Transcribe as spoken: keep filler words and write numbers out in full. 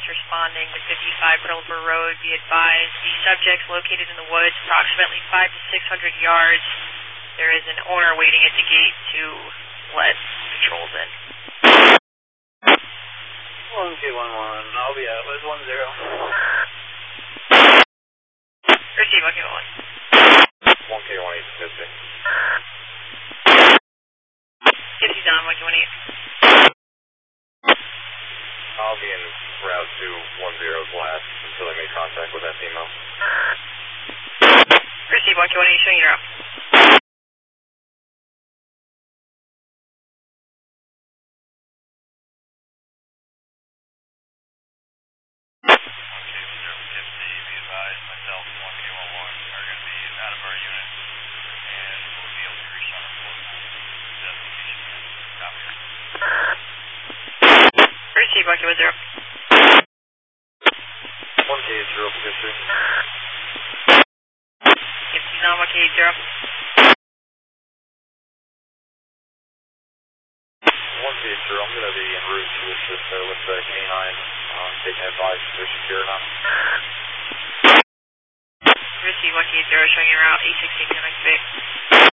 responding to fifty-five Brittleboro Road. Be advised, the subject's located in the woods, approximately five to six hundred yards. There is an owner waiting at the gate to let patrols in. one two one one, I'll be out with one zero. Receive, one K one. one K one eight fifty. fifty down, one K one eight. I'll be in route to one zero's last until I make contact with that female. Receive, one K one eight, showing you route. Receive, one K one zero. one K zero fifty. fifty down, one K eight zero. one K zero, I'm going to be en route to assist her with the K nine, um, taking advice if they're secure enough. Receive, one K eight zero, showing you route, eight six eight seven six.